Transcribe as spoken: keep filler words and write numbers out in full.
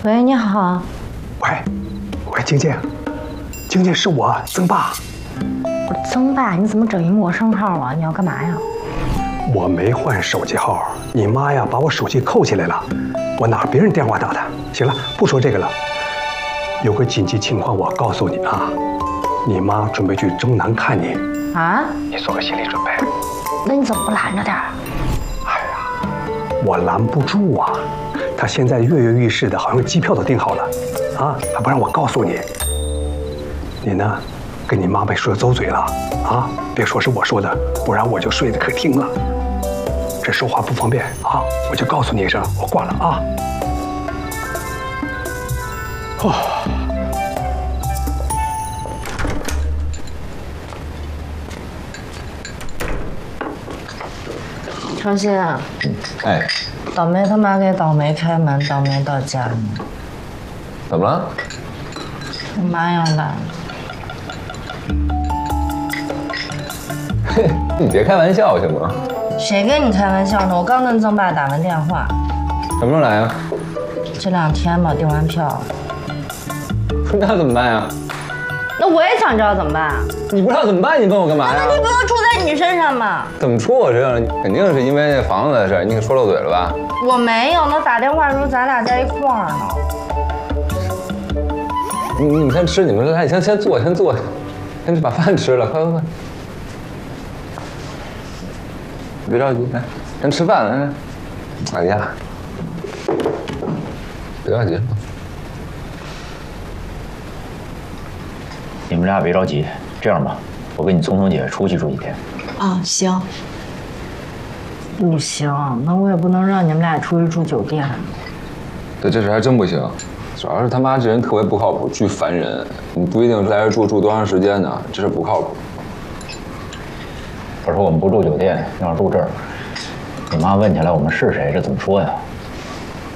喂，你好。 喂，喂，静静，静静是我曾爸。 我曾爸，你怎么整一陌生号啊？你要干嘛呀？ 我没换手机号，你妈呀把我手机扣起来了，我拿别人电话打的。行了，不说这个了。有个紧急情况，我告诉你啊，你妈准备去征南看你啊， 你做个心理准备。 那你怎么不拦着点儿？ 哎呀，我拦不住啊，她现在跃跃欲试的，好像机票都订好了，啊，还不让我告诉你。你呢，跟你妈没说走嘴了啊，别说是我说的，不然我就睡在客厅了。这说话不方便啊，我就告诉你一声，我挂了啊。哦。 程鑫， 哎， 倒霉他妈给倒霉开门，倒霉到家里。 怎么了？ 我妈要来了。 嘿，你别开玩笑行吗？ 谁跟你开玩笑呢？我刚跟曾爸打完电话。 什么时候来呀？ 这两天吧，订完票。 那怎么办呀？ 那我也想知道怎么办啊。 你不知道怎么办？你问我干嘛呀？ 那问题不都出在你身上吗？ 怎么出我身上了？肯定是因为那房子的事，你可说漏嘴了吧？ 我没有，那打电话的时候咱俩在一块儿呢。 你你们先吃，你们来，先先坐，先坐，先把饭吃了，快快快！别着急，来，先吃饭来。哎呀，别着急。 你们俩别着急，这样吧，我跟你聪聪姐出去住几天。 啊，行。 不行，那我也不能让你们俩出去住酒店。 对，这事还真不行。主要是他妈这人特别不靠谱，巨烦人。你不一定在这住住多长时间呢，这是不靠谱。 我说我们不住酒店，要是住这儿，你妈问起来我们是谁，这怎么说呀？